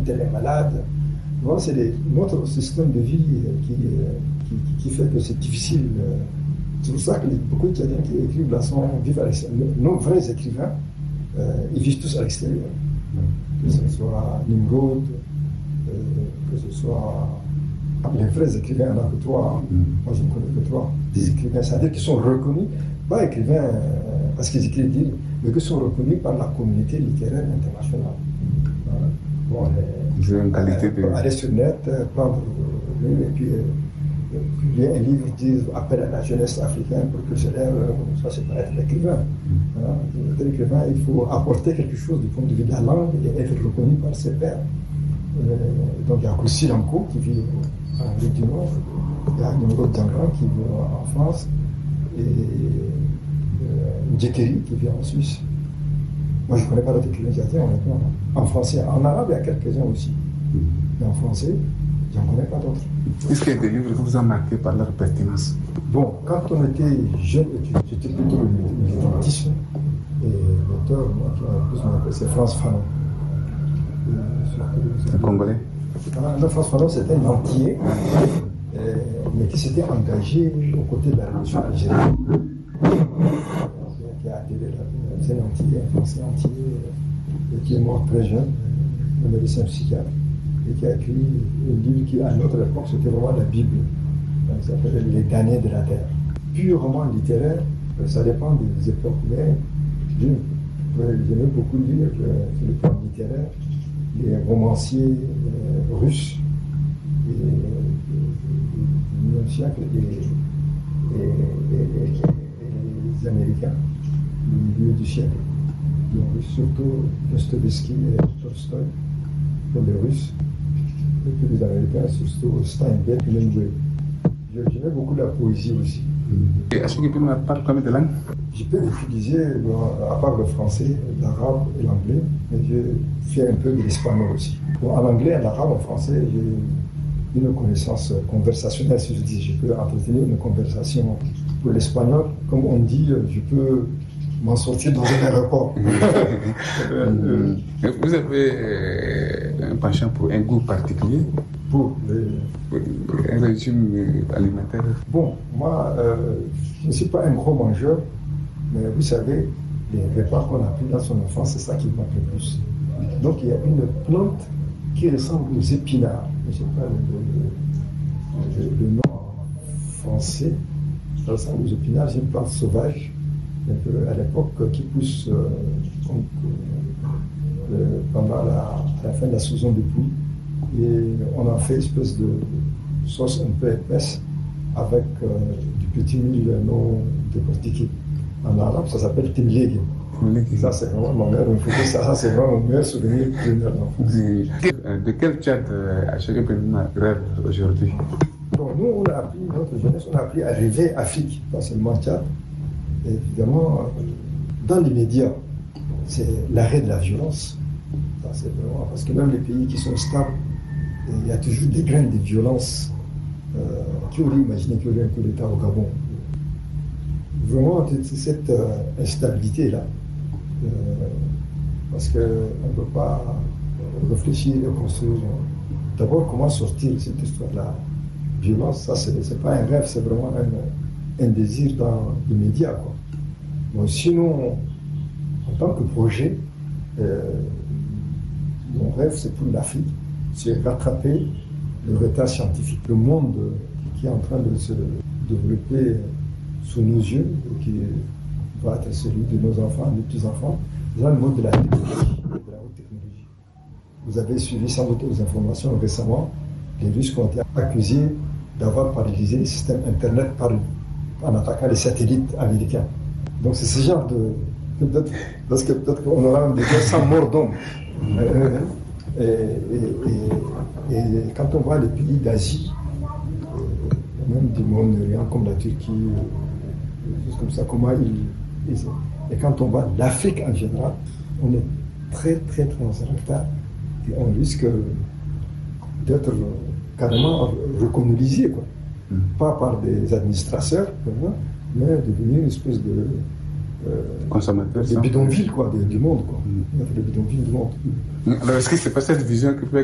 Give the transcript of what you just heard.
tel est malade. Voilà, c'est notre système de vie qui fait que c'est difficile. C'est pour ça que beaucoup d'Italiens qui écrivent là vivent à l'extérieur. Nos vrais écrivains, ils vivent tous à l'extérieur. Que ce soit Nimrod, que ce soit les vrais écrivains, là que toi, moi je ne connais que toi, des écrivains, c'est-à-dire qui sont reconnus, pas écrivains parce qu'ils écrivent des livres, mais qui sont reconnus par la communauté littéraire internationale. Voilà. Bon, ils ont une qualité de... Aller sur net, prendre et puis publier un livre qui dit appel à la jeunesse africaine pour que je lève, ça c'est pas être l'écrivain. Être l'écrivain, il faut apporter quelque chose du point de vue de la langue et être reconnu par ses pairs. Donc il y a Koussi Lanko qui vit en Amérique du Nord, il y a Nimrod Djangra qui vit en France, et Djekeri qui vit en Suisse. Moi je ne connais pas d'autres écrivains italiens, honnêtement. En français, en arabe il y a quelques-uns aussi, mais en français, je n'en connais pas d'autres. Est-ce qu'il y a des livres qui vous ont marqué par leur pertinence? Bon, quand on était jeune, j'étais plutôt le militantisme, et l'auteur, moi, qui m'a plus marqué, c'est Frantz Fanon. Un Congolais? Non, Frantz Fanon, c'était un Antillais, mais qui s'était engagé aux côtés de la révolution algérienne. Qui a adhéré là. C'est un Antillais, un Français Antillais, qui est mort très jeune, un médecin psychiatre, et qui a écrit un livre qui, à notre époque, c'était vraiment la Bible. Ça s'appelle Les damnés de la terre. Pur roman littéraire, ça dépend des époques, mais j'aimais beaucoup lire sur le plan littéraire les romanciers russes du XIXe siècle et les Américains du milieu du siècle. Donc, surtout Dostoïevski et Tolstoï pour les Russes, et puis les Américains, surtout Steinbeck et Hemingway. J'aimais beaucoup la poésie aussi. Et est-ce que tu peux me parler combien de langues? Je peux utiliser, à part le français, l'arabe et l'anglais, mais je fais un peu de l'espagnol aussi. Bon, en anglais, en arabe, en français, j'ai une connaissance conversationnelle, si je dis. Je peux entretenir une conversation. Pour l'espagnol, comme on dit, je peux m'en sortir dans un aéroport. Vous avez un penchant pour un goût particulier? Pour un régime alimentaire? Bon, moi, je ne suis pas un gros mangeur, mais vous savez, les repas qu'on a pris dans son enfance, c'est ça qui me manque le plus. Donc il y a une plante qui ressemble aux épinards. Je ne sais pas le nom en français. Ça ressemble aux épinards, c'est une plante sauvage, à l'époque qui pousse pendant la fin de la saison de pluie. Et on en fait une espèce de sauce un peu épaisse avec du petit huile non décortiqué. En arabe, ça s'appelle timlege. Ça, c'est vraiment mon meilleur, ça, c'est vraiment mon meilleur souvenir de notre enfance. De quel Tchad chacun rêve aujourd'hui? Bon, nous, on a appris, notre jeunesse, on a appris à rêver Afrique, pas seulement Tchad. Et évidemment, dans l'immédiat, c'est l'arrêt de la violence. Ça, c'est vraiment, parce que même les pays qui sont stables, il y a toujours des graines de violence. Qui aurait imaginé qu'il y aurait un coup d'État au Gabon? Vraiment, cette instabilité-là. Parce qu'on ne peut pas réfléchir et construire. D'abord, comment sortir de cette histoire de la violence? Ça, c'est pas un rêve, c'est vraiment un désir dans l'immédiat, quoi. Bon, sinon, en tant que projet, mon rêve, c'est pour l'Afrique. C'est rattraper le retard scientifique. Le monde qui est en train de se développer sous nos yeux, qui va être celui de nos enfants, de nos petits-enfants, dans le monde de la technologie, de la haute technologie. Vous avez suivi sans doute aux informations récemment, les Russes qui ont été accusés d'avoir paralysé les systèmes Internet en attaquant les satellites américains. Donc c'est ce genre de... Peut-être qu'on aura des guerres sans mort d'homme. Et quand on voit les pays d'Asie, même du Moyen-Orient, comme la Turquie, des choses comme ça, comment et quand on voit l'Afrique en général, on est très très très en retard et on risque d'être carrément recolonisé, quoi. Pas par des administrateurs, mais devenir une espèce de consommateur, des bidonvilles, quoi, du monde, quoi. Le bidonville du monde. Alors est-ce que c'est pas cette vision qui fait